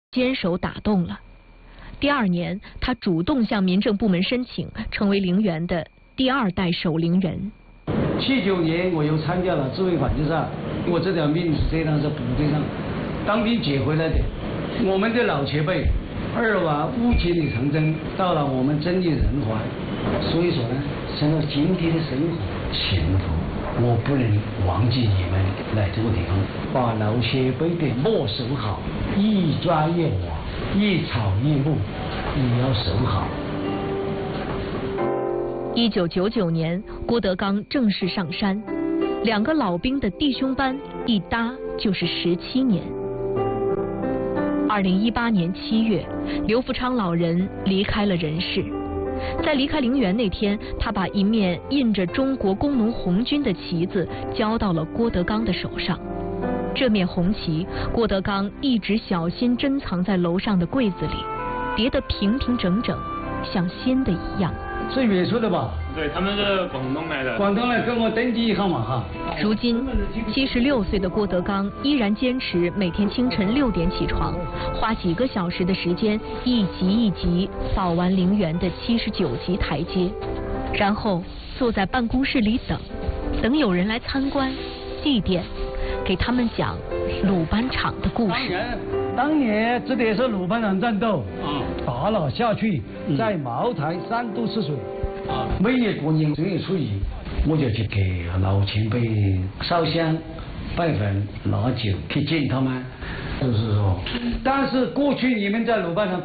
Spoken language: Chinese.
坚守打动了。第2年，他主动向民政部门申请，成为陵园的第2代守陵人。 79年，我又参加了自卫反击战，我这条命是这样在部队上当兵捡回来的。我们的老前辈2瓦乌锦里长征，到了我们真义人寰。所以说呢，想到今天的生活幸福，我不能忘记你们来这个地方，把老前辈的木守好，一砖一瓦，一草一木，也要守好。 1999年，郭德纲正式上山，2个老兵的弟兄班一搭就是17年。2018年7月，刘福昌老人离开了人世。在离开陵园那天，他把一面印着中国工农红军的旗子交到了郭德纲的手上。这面红旗，郭德纲一直小心珍藏在楼上的柜子里，叠得平平整整，像新的一样。 是远处的吧？ 对，他们是广东来的。广东来跟我登记一号码哈。 如今76岁的郭德纲依然坚持每天清晨6点起床，花几个小时的时间，一级一级扫完陵园的79级台阶，然后坐在办公室里等有人来参观、祭奠，给他们讲鲁班场的故事。 当年这里也是鲁班场战斗，打了下去，在茅台3度吃水。每月过年正月初1，我就去给老前辈烧香、拜坟、拿酒去见他们。就是说，但是过去你们在鲁班场